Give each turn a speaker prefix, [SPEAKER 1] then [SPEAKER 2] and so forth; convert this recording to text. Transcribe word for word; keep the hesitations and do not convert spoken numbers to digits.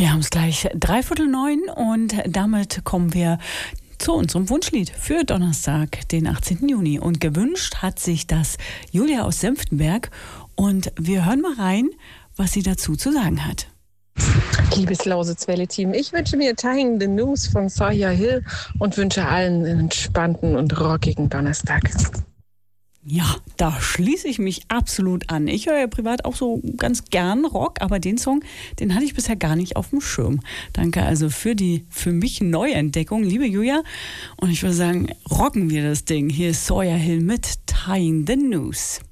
[SPEAKER 1] Wir haben es gleich dreiviertel neun und damit kommen wir zu unserem Wunschlied für Donnerstag, den achtzehnten Juni. Und gewünscht hat sich das Julia aus Senftenberg. Und wir hören mal rein, was sie dazu zu sagen hat.
[SPEAKER 2] Liebes Lausitz-Welle-Team, ich wünsche mir Tying the News von Sawyer Hill und wünsche allen einen entspannten und rockigen Donnerstag.
[SPEAKER 1] Ja, da schließe ich mich absolut an. Ich höre ja privat auch so ganz gern Rock, aber den Song, den hatte ich bisher gar nicht auf dem Schirm. Danke also für die für mich Neuentdeckung, liebe Julia. Und ich würde sagen, rocken wir das Ding. Hier ist Sawyer Hill mit Tying the News.